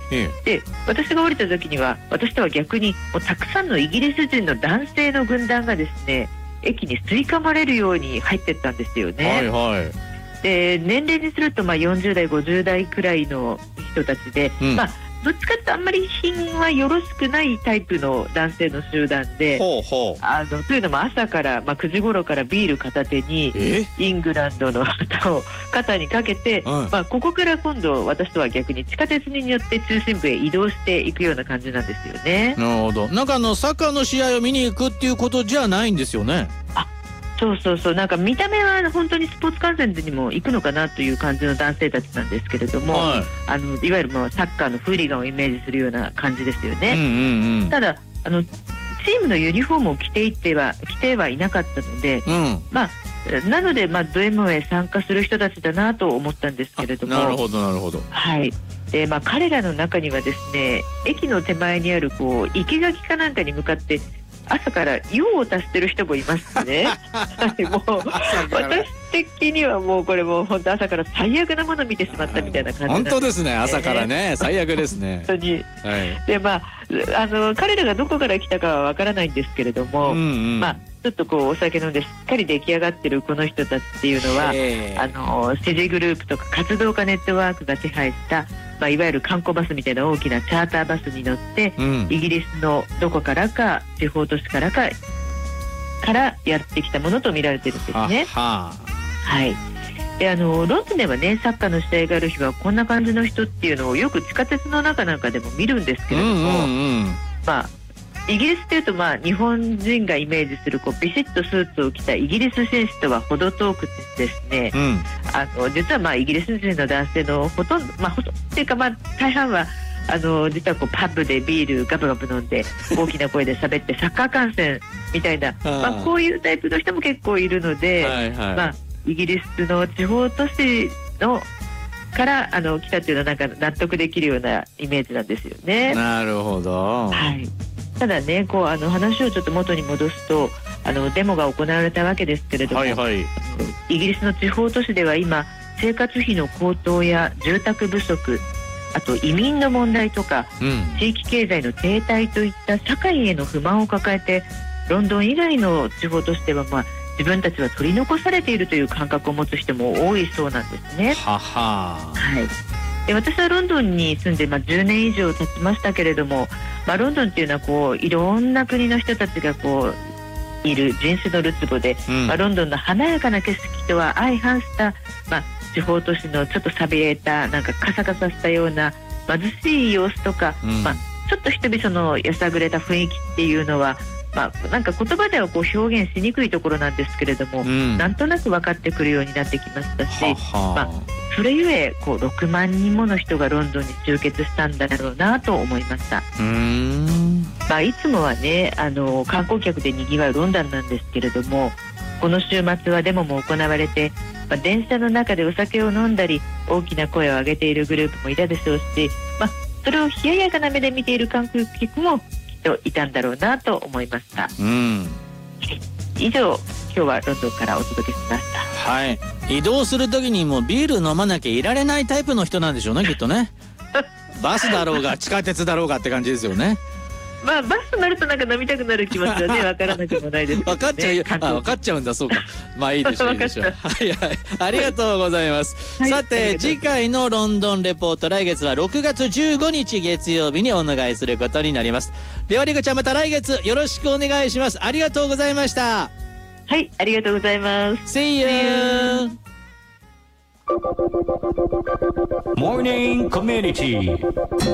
で私が降りた時には私とは逆にもうたくさんのイギリス人の男性の軍団がですね駅に吸い込まれるように入ってったんですよね。で年齢にすると40代50代くらいの人たちで、どっちかってあんまり品はよろしくないタイプの男性の集団で、というのも朝から、9時頃からビール片手にイングランドの旗を肩にかけて、ここから今度私とは逆に地下鉄によって中心部へ移動していくような感じなんですよね。 なるほど。なんかサッカーの試合を見に行くっていうことじゃないんですよね。 そうなんか見た目は本当にスポーツ観戦にも行くのかなという感じの男性たちなんですけれども、いわゆるサッカーのフーリガンをイメージするような感じですよね。ただチームのユニフォームを着てはいなかったので、なのでド M へ参加する人たちだなと思ったんですけれども。 なるほど。 で彼らの中にはですね駅の手前にある生垣かなんかに向かって朝から用を足してる人もいますね。もう私的にはもうこれもう本当朝から最悪なものを見てしまったみたいな感じなんです、 本当ですね。朝からね最悪ですね。 本当に。で彼らがどこから来たかはわからないんですけれども、ちょっとお酒飲んでしっかり出来上がってるこの人たちっていうのは支持グループとか活動家ネットワークが手配したいわゆる観光バスみたいな大きなチャーターバスに乗って、イギリスのどこからか地方都市からやってきたものと見られてるんですね。でロンドンではねサッカーの試合がある日はこんな感じの人っていうのをよく地下鉄の中なんかでも見るんですけれども、イギリスというと日本人がイメージするビシッとスーツを着たイギリス紳士とは程遠くてですね、実はイギリス人の男性のほとんどっていうか大半は実はパブでビールガブガブ飲んで大きな声で喋ってサッカー観戦みたいなこういうタイプの人も結構いるので、イギリスの地方都市のから来たっていうのはなんか納得できるようなイメージなんですよね。 なるほど。 ただね話をちょっと元に戻すとデモが行われたわけですけれども、イギリスの地方都市では今生活費の高騰や住宅不足、あと移民の問題とか、地域経済の停滞といった社会への不満を抱えてロンドン以外の地方都市では自分たちは取り残されているという感覚を持つ人も多いそうなんですね。で私はロンドンに住んで10年以上経ちましたけれども、ロンドンっていうのはいろんな国の人たちがいる人種のるつぼで、ロンドンの華やかな景色とは相反した、地方都市のちょっと寂れたなんかカサカサしたような貧しい様子とか、ちょっと人々のやさぐれた雰囲気っていうのはなんか言葉では表現しにくいところなんですけれども、なんとなく分かってくるようになってきましたし、それゆえ6万人もの人がロンドンに集結したんだろうなと思いました。いつもはね観光客でにぎわうロンドンなんですけれども、この週末はデモも行われて、電車の中でお酒を飲んだり大きな声を上げているグループもいたでしょうし、それを冷ややかな目で見ている観光客もきっといたんだろうなと思いました。以上今日はロンドンからお届けしました。 移動する時にもうビール飲まなきゃいられないタイプの人なんでしょうねきっとね。バスだろうが地下鉄だろうがって感じですよね。 バス乗るとなんか飲みたくなる気持ちはね分からなくもないですね。 分かっちゃうんだ。そうか。いいでしょういいでしょう。ありがとうございます。さて次回のロンドンレポート、来月は6月15日月曜日にお願いすることになります。ではリカちゃん、また来月よろしくお願いします。ありがとうございました。 ありがとうございます。 See you Morning Community